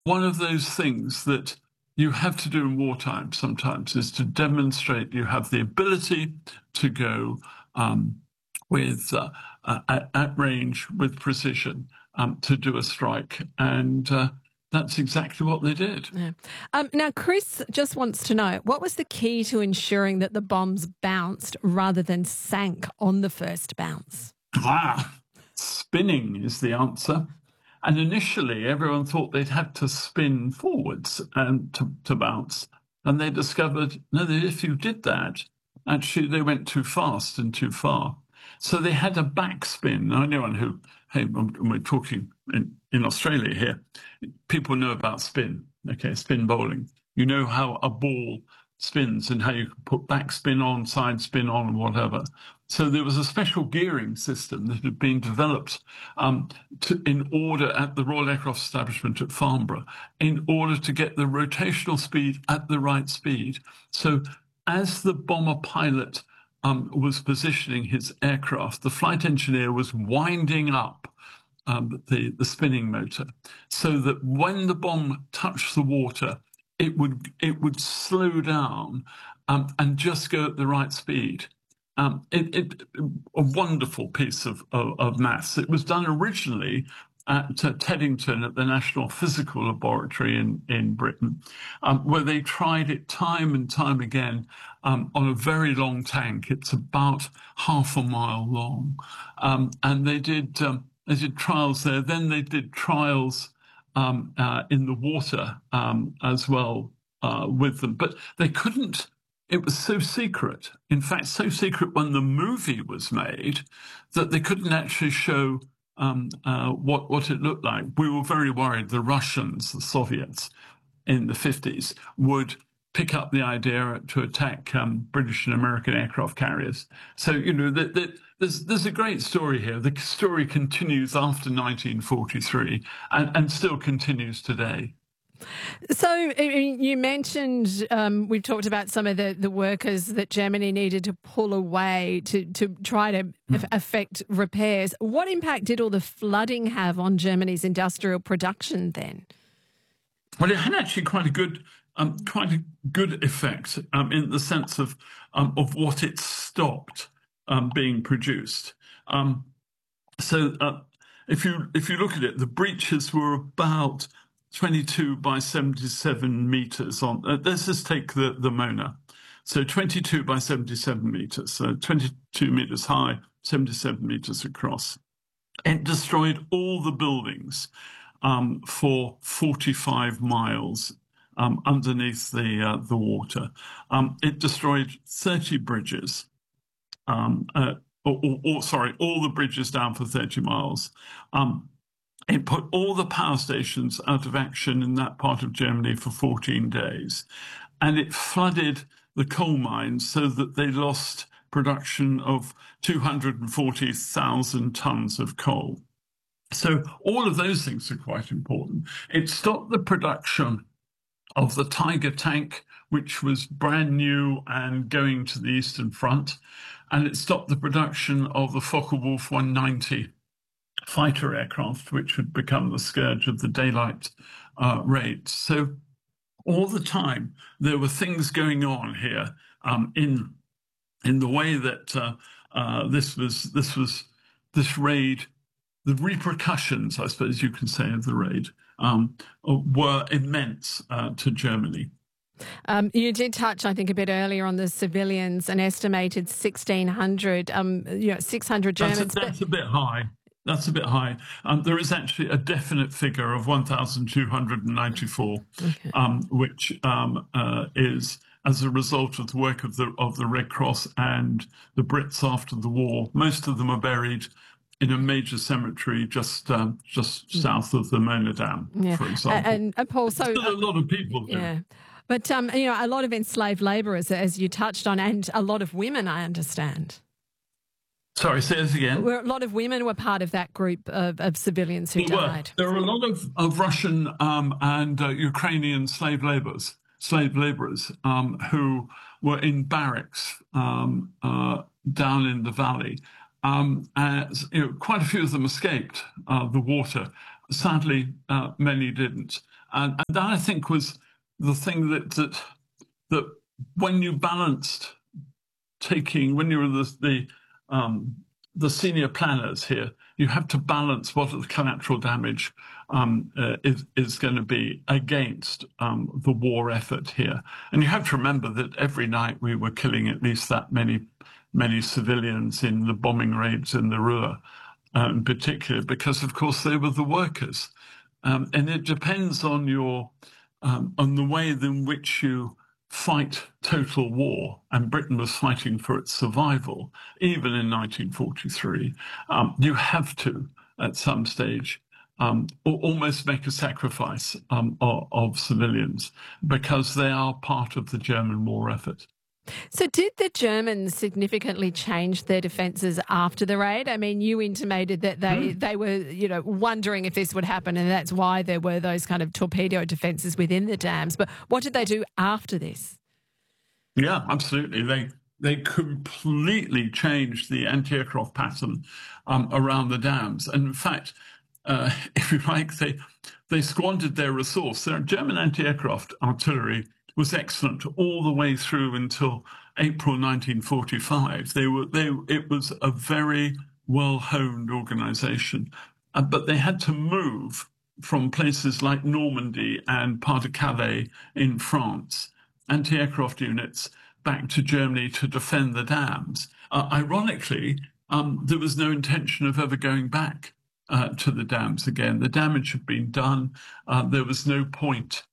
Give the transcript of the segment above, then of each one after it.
one of those things that you have to do in wartime sometimes is to demonstrate you have the ability to go um, with at range with precision to do a strike, and that's exactly what they did. Yeah. Now, Chris just wants to know what was the key to ensuring that the bombs bounced rather than sank on the first bounce? Spinning is the answer. And initially, everyone thought they'd have to spin forwards and to bounce. And they discovered, no, that if you did that, actually they went too fast and too far. So they had a backspin. Now, anyone who, hey, we're talking in Australia here, people know about spin, okay, spin bowling. You know how a ball spins and how you can put backspin on, side spin on, and whatever. So there was a special gearing system that had been developed in order at the Royal Aircraft Establishment at Farnborough, in order to get the rotational speed at the right speed. So as the bomber pilot was positioning his aircraft, the flight engineer was winding up the spinning motor, so that when the bomb touched the water, it would slow down and just go at the right speed. A wonderful piece of maths. It was done originally at Teddington at the National Physical Laboratory in Britain, where they tried it time and time again on a very long tank. It's about half a mile long, and they did trials there. Then they did trials in the water as well with them, but they couldn't. It was so secret, in fact, so secret when the movie was made that they couldn't actually show what it looked like. We were very worried the Russians, the Soviets in the 50s, would pick up the idea to attack British and American aircraft carriers. So, you know, there's a great story here. The story continues after 1943 and still continues today. So you mentioned, we've talked about some of the workers that Germany needed to pull away to try to affect repairs. What impact did all the flooding have on Germany's industrial production then? Well, it had actually quite a good effect in the sense of what it stopped being produced. So if you look at it, the breaches were about 22 by 77 meters on. Let's just take the Mona. So 22 by 77 meters, so 22 meters high, 77 meters across. It destroyed all the buildings for 45 miles underneath the water. It destroyed 30 bridges. All the bridges down for 30 miles. It put all the power stations out of action in that part of Germany for 14 days. And it flooded the coal mines so that they lost production of 240,000 tons of coal. So all of those things are quite important. It stopped the production of the Tiger tank, which was brand new and going to the Eastern Front. And it stopped the production of the Focke-Wulf 190 fighter aircraft, which would become the scourge of the daylight raids. So all the time there were things going on here in the way that this raid, the repercussions, I suppose you can say, of the raid were immense to Germany. You did touch, I think, a bit earlier on the civilians, an estimated 1,600, 600 Germans. That's a bit high. That's a bit high. There is actually a definite figure of 1,294, okay. Which is as a result of the work of the Red Cross and the Brits after the war. Most of them are buried in a major cemetery just south of the Mona Dam, for example. And Paul, so still a lot of people there. Yeah. But a lot of enslaved labourers, as you touched on, and a lot of women, I understand. Sorry, say this again. A lot of women were part of that group of civilians who died. There were a lot of Russian and Ukrainian slave laborers who were in barracks down in the valley. Quite a few of them escaped the water. Sadly, many didn't. And that, I think, was the thing that when you balanced when you were the senior planners here, you have to balance what the collateral damage is going to be against the war effort here. And you have to remember that every night we were killing at least that many civilians in the bombing raids in the Ruhr, in particular, because of course they were the workers. And it depends on on the way in which you fight total war, and Britain was fighting for its survival, even in 1943, you have to, at some stage, almost make a sacrifice of civilians because they are part of the German war effort. So did the Germans significantly change their defences after the raid? I mean, you intimated that they were, wondering if this would happen, and that's why there were those kind of torpedo defences within the dams. But what did they do after this? Yeah, absolutely. They completely changed the anti-aircraft pattern around the dams. And in fact, if you like, they squandered their resource. Their German anti-aircraft artillery was excellent all the way through until April 1945. It was a very well-honed organization, but they had to move from places like Normandy and Pas de Calais in France, anti-aircraft units back to Germany to defend the dams. Ironically, there was no intention of ever going back to the dams again. The damage had been done. There was no point.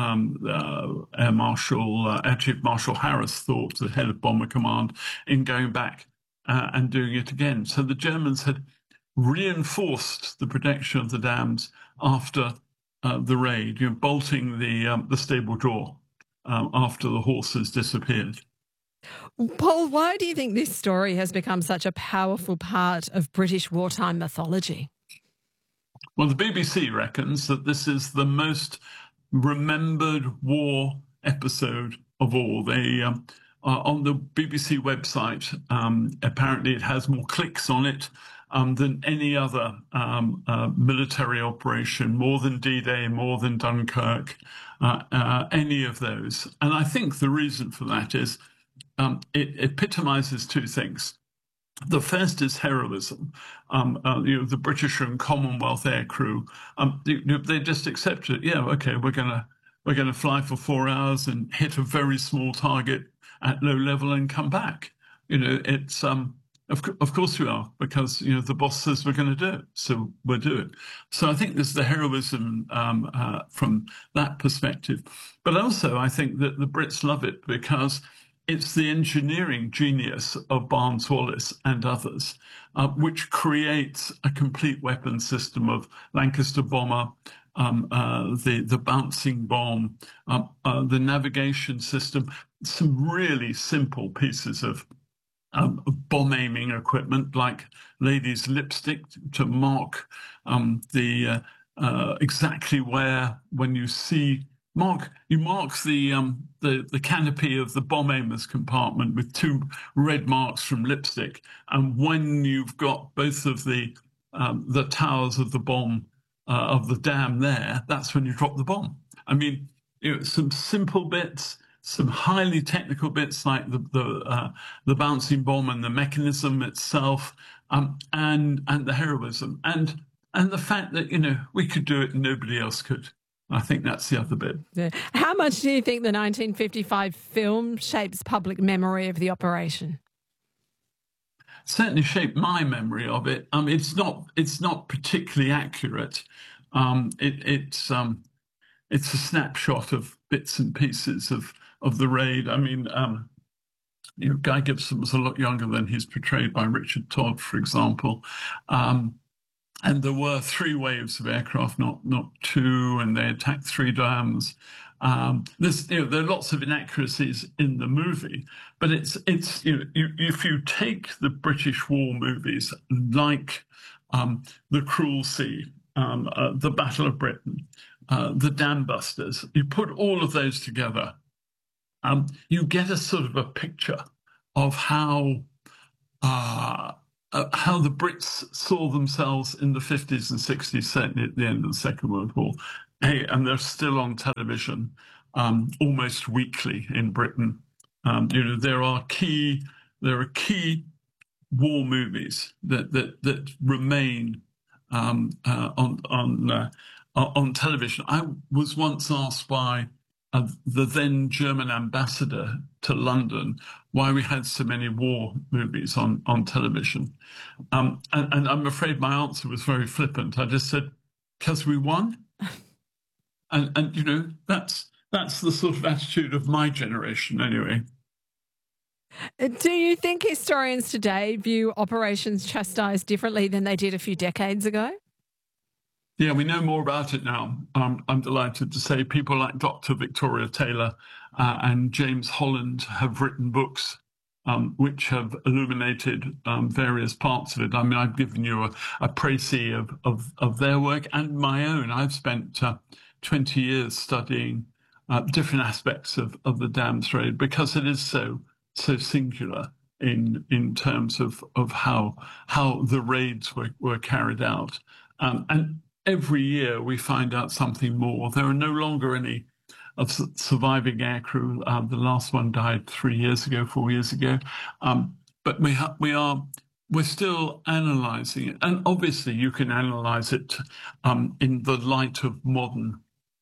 Air Chief Marshal Harris thought, the head of Bomber Command, in going back and doing it again. So the Germans had reinforced the protection of the dams after the raid, bolting the stable door after the horses disappeared. Paul, why do you think this story has become such a powerful part of British wartime mythology? Well, the BBC reckons that this is the most remembered war episode of all. They on the BBC website, apparently it has more clicks on it than any other military operation, more than D-Day, more than Dunkirk, any of those. And I think the reason for that is it epitomizes two things. The first is heroism. The British and Commonwealth air crew, they just accept it. Yeah, okay, we're gonna fly for 4 hours and hit a very small target at low level and come back. It's of course we are, because the boss says we're going to do it, so we'll do it. So I think there's the heroism from that perspective, but also I think that the Brits love it because it's the engineering genius of Barnes-Wallis and others, which creates a complete weapon system of Lancaster bomber, the bouncing bomb, the navigation system, some really simple pieces of bomb aiming equipment like ladies' lipstick to mark exactly where, when you see you mark the canopy of the bomb aimers compartment with 2 red marks from lipstick, and when you've got both of the towers of the bomb of the dam there, that's when you drop the bomb. I mean, some simple bits, some highly technical bits like the bouncing bomb and the mechanism itself, and the heroism, and the fact that we could do it and nobody else could. I think that's the other bit. Yeah. How much do you think the 1955 film shapes public memory of the operation? Certainly shaped my memory of it. It's not particularly accurate. It's a snapshot of bits and pieces of the raid. I mean, Guy Gibson was a lot younger than he's portrayed by Richard Todd, for example. And there were 3 waves of aircraft, not 2, and they attacked 3 dams. There are lots of inaccuracies in the movie, but it's if you take the British war movies like The Cruel Sea, The Battle of Britain, The Dam Busters, you put all of those together, you get a sort of a picture of how the Brits saw themselves in the 50s and 60s, certainly at the end of the Second World War, and they're still on television almost weekly in Britain. There are key war movies that remain on television. I was once asked by the then German ambassador to London why we had so many war movies on television. And I'm afraid my answer was very flippant. I just said, because we won. And that's the sort of attitude of my generation anyway. Do you think historians today view Operations Chastise differently than they did a few decades ago? Yeah, we know more about it now. I'm delighted to say people like Dr. Victoria Taylor and James Holland have written books which have illuminated various parts of it. I mean, I've given you a précis of their work and my own. I've spent 20 years studying different aspects of the dams raid because it is so singular in terms of how the raids were carried out. And every year we find out something more. There are no longer any of surviving aircrew. The last one died 4 years ago. But we're still analysing it, and obviously you can analyse it in the light of modern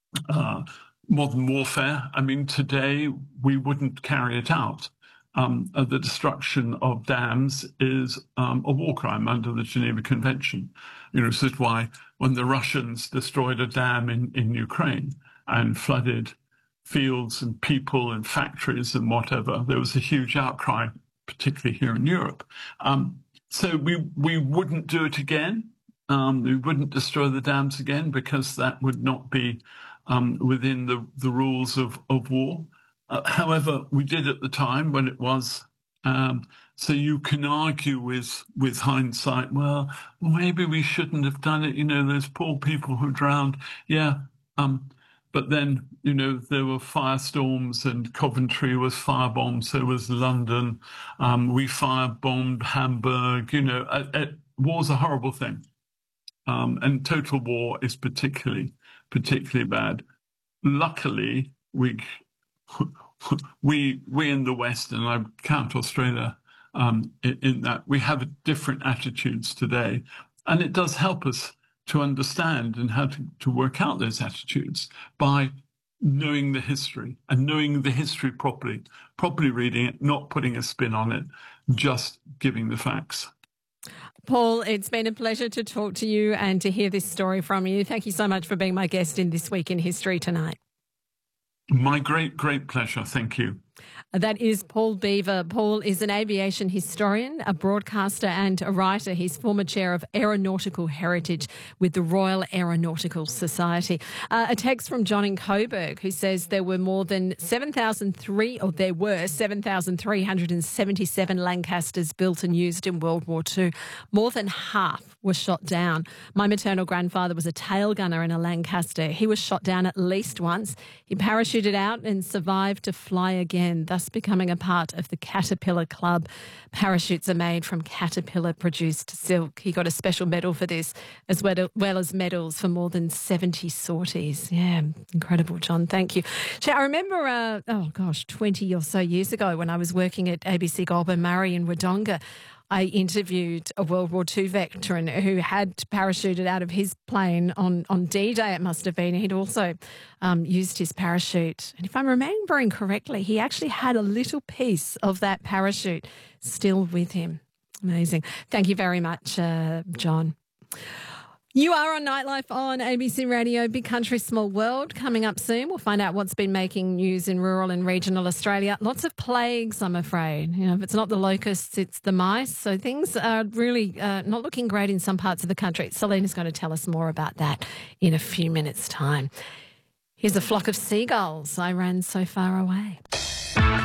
warfare. I mean, today we wouldn't carry it out. The destruction of dams is a war crime under the Geneva Convention. This is why when the Russians destroyed a dam in Ukraine and flooded fields and people and factories and whatever, there was a huge outcry, particularly here in Europe. So we wouldn't do it again. We wouldn't destroy the dams again because that would not be within the rules of war. However, we did at the time when it was. So you can argue with hindsight, well, maybe we shouldn't have done it. Those poor people who drowned. Yeah. But then, there were firestorms and Coventry was firebombed. So was London. We firebombed Hamburg. War's a horrible thing. And total war is particularly bad. Luckily, we in the West, and I count Australia in that, we have different attitudes today. And it does help us to understand and how to work out those attitudes by knowing the history and knowing the history properly reading it, not putting a spin on it, just giving the facts. Paul, it's been a pleasure to talk to you and to hear this story from you. Thank you so much for being my guest in This Week in History tonight. My great pleasure. Thank you. That is Paul Beaver. Paul is an aviation historian, a broadcaster and a writer. He's former chair of aeronautical heritage with the Royal Aeronautical Society. A text from John in Coburg who says there were more than 7,377 Lancasters built and used in World War II. More than half were shot down. My maternal grandfather was a tail gunner in a Lancaster. He was shot down at least once. He parachuted out and survived to fly again, thus becoming a part of the Caterpillar Club. Parachutes are made from caterpillar-produced silk. He got a special medal for this, as well as medals for more than 70 sorties. Yeah, incredible, John. Thank you. I remember, 20 or so years ago when I was working at ABC Goulburn Murray in Wodonga, I interviewed a World War II veteran who had parachuted out of his plane on D-Day, it must have been. He'd also used his parachute. And if I'm remembering correctly, he actually had a little piece of that parachute still with him. Amazing. Thank you very much, John. You are on Nightlife on ABC Radio, Big Country, Small World. Coming up soon, we'll find out what's been making news in rural and regional Australia. Lots of plagues, I'm afraid. If it's not the locusts, it's the mice. So things are really not looking great in some parts of the country. Selena's going to tell us more about that in a few minutes' time. Here's a flock of seagulls. I ran so far away.